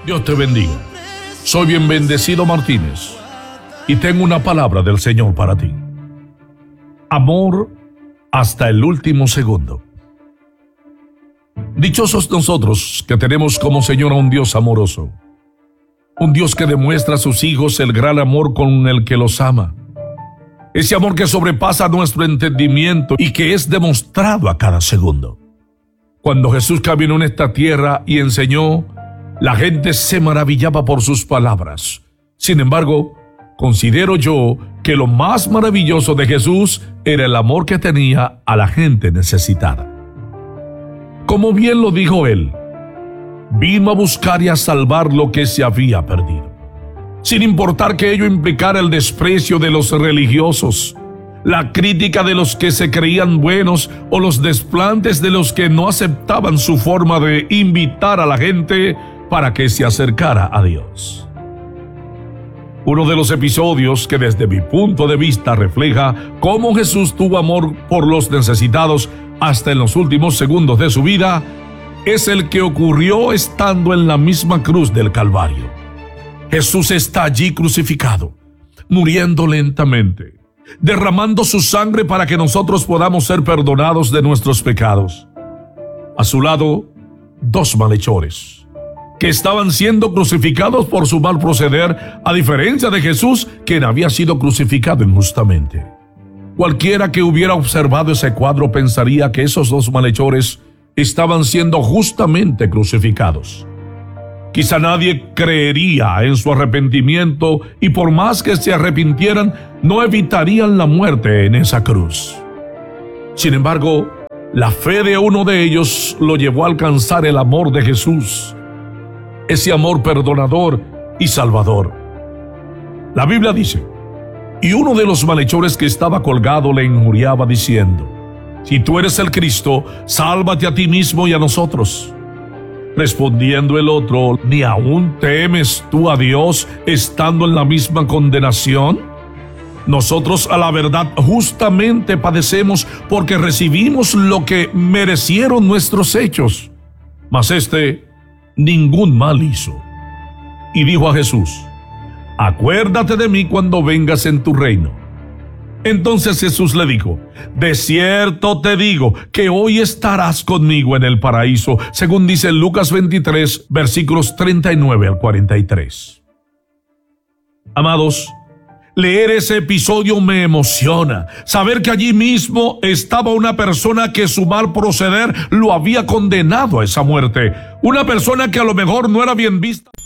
Dios te bendiga. Soy bien bendecido Martínez y tengo una palabra del Señor para ti. Amor hasta el último segundo. Dichosos nosotros que tenemos como Señor a un Dios amoroso, un Dios que demuestra a sus hijos el gran amor con el que los ama. Ese amor que sobrepasa nuestro entendimiento y que es demostrado a cada segundo. Cuando Jesús caminó en esta tierra y enseñó, la gente se maravillaba por sus palabras. Sin embargo, considero yo que lo más maravilloso de Jesús era el amor que tenía a la gente necesitada. Como bien lo dijo él, vino a buscar y a salvar lo que se había perdido. Sin importar que ello implicara el desprecio de los religiosos, la crítica de los que se creían buenos o los desplantes de los que no aceptaban su forma de invitar a la gente para que se acercara a Dios. Uno de los episodios que desde mi punto de vista refleja cómo Jesús tuvo amor por los necesitados hasta en los últimos segundos de su vida es el que ocurrió estando en la misma cruz del Calvario. Jesús está allí crucificado, muriendo lentamente, derramando su sangre para que nosotros podamos ser perdonados de nuestros pecados. A su lado, dos malhechores que estaban siendo crucificados por su mal proceder, a diferencia de Jesús, quien había sido crucificado injustamente. Cualquiera que hubiera observado ese cuadro pensaría que esos dos malhechores estaban siendo justamente crucificados. Quizá nadie creería en su arrepentimiento y por más que se arrepintieran, no evitarían la muerte en esa cruz. Sin embargo, la fe de uno de ellos lo llevó a alcanzar el amor de Jesús, ese amor perdonador y salvador. La Biblia dice, y uno de los malhechores que estaba colgado le injuriaba diciendo, si tú eres el Cristo, sálvate a ti mismo y a nosotros. Respondiendo el otro, ¿ni aún temes tú a Dios estando en la misma condenación? Nosotros a la verdad justamente padecemos porque recibimos lo que merecieron nuestros hechos, mas ningún mal hizo. Y dijo a Jesús, acuérdate de mí cuando vengas en tu reino. Entonces Jesús le dijo, de cierto te digo que hoy estarás conmigo en el paraíso, según dice Lucas 23, versículos 39 al 43. Amados, leer ese episodio me emociona. Saber que allí mismo estaba una persona que su mal proceder lo había condenado a esa muerte. Una persona que a lo mejor no era bien vista